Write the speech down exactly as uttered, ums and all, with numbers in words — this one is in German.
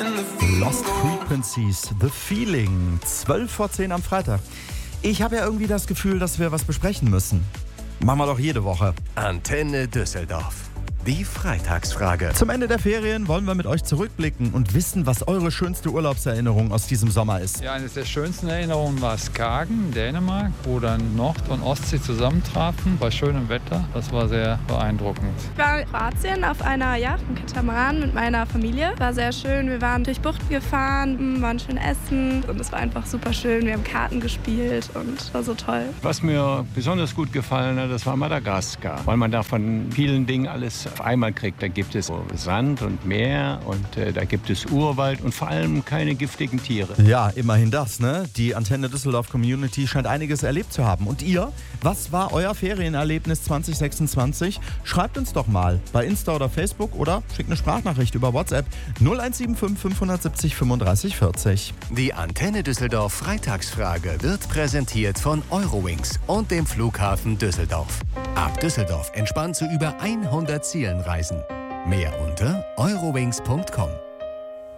Lost Frequencies, The Feeling, zwölf vor zehn am Freitag. Ich habe ja irgendwie das Gefühl, dass wir was besprechen müssen. Machen wir doch jede Woche. Antenne Düsseldorf. Die Freitagsfrage. Zum Ende der Ferien wollen wir mit euch zurückblicken und wissen, was eure schönste Urlaubserinnerung aus diesem Sommer ist. Ja, eine der schönsten Erinnerungen war Skagen, Dänemark, wo dann Nord- und Ostsee zusammentrafen bei schönem Wetter. Das war sehr beeindruckend. Ich war in Kroatien auf einer Yacht, im Katamaran mit meiner Familie. War sehr schön. Wir waren durch Buchten gefahren, waren schön essen und es war einfach super schön. Wir haben Karten gespielt und war so toll. Was mir besonders gut gefallen hat, das war Madagaskar, weil man da von vielen Dingen alles auf einmal kriegt. Da gibt es Sand und Meer und äh, da gibt es Urwald und vor allem keine giftigen Tiere. Ja, immerhin das, ne? Die Antenne Düsseldorf Community scheint einiges erlebt zu haben. Und ihr? Was war euer Ferienerlebnis zwanzig sechsundzwanzig? Schreibt uns doch mal bei Insta oder Facebook oder schickt eine Sprachnachricht über WhatsApp null eins sieben fünf fünf sieben null fünfunddreißig vierzig. Die Antenne Düsseldorf Freitagsfrage wird präsentiert von Eurowings und dem Flughafen Düsseldorf. Ab Düsseldorf entspannt zu über hundert Zielen reisen. Mehr unter eurowings punkt com.